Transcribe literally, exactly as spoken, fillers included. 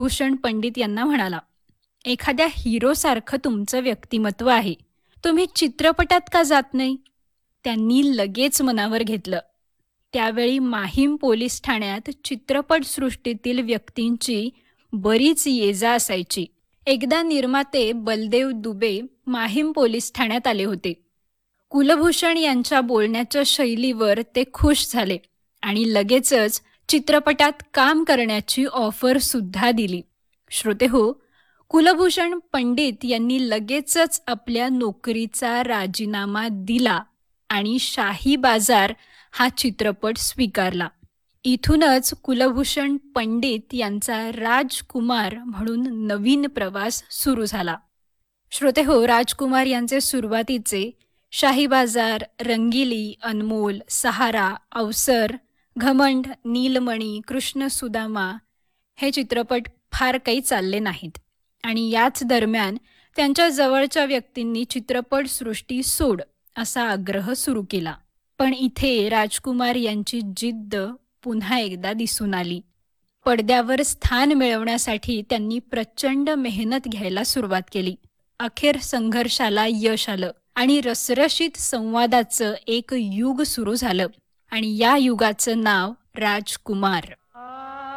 कुलभूषण पंडित यांना म्हणाला, एखाद्या हिरोसारखं तुमचं व्यक्तिमत्व आहे. तुम्ही चित्रपटात का जात नाही? त्यांनी लगेच मनावर घेतलं. त्यावेळी माहीम पोलीस ठाण्यात चित्रपटसृष्टीतील व्यक्तींची बरीच ये-जा असायची. एकदा निर्माते बलदेव दुबे माहीम पोलीस ठाण्यात आले होते. कुलभूषण यांच्या बोलण्याच्या शैलीवर ते खुश झाले आणि लगेचच चित्रपटात काम करण्याची ऑफर सुद्धा दिली. श्रोतेहो, कुलभूषण पंडित यांनी लगेचच आपल्या नोकरीचा राजीनामा दिला आणि शाही बाजार हा चित्रपट स्वीकारला. इथूनच कुलभूषण पंडित यांचा राजकुमार म्हणून नवीन प्रवास सुरू झाला. श्रोतेहो, राजकुमार यांचे सुरुवातीचे शाही बाजार, रंगिली, अनमोल, सहारा, अवसर, घमंड, नीलमणी, कृष्ण सुदामा हे चित्रपट फार काही चालले नाहीत आणि याच दरम्यान त्यांच्या जवळच्या व्यक्तींनी चित्रपटसृष्टी सोड असा आग्रह सुरू केला. पण इथे राजकुमार यांची जिद्द पुन्हा एकदा दिसून आली. पडद्यावर स्थान मिळवण्यासाठी त्यांनी प्रचंड मेहनत घ्यायला सुरुवात केली. अखेर संघर्षाला यश आलं आणि रसरशीत संवादाचं एक युग सुरू झालं आणि या युगाचं नाव राजकुमार.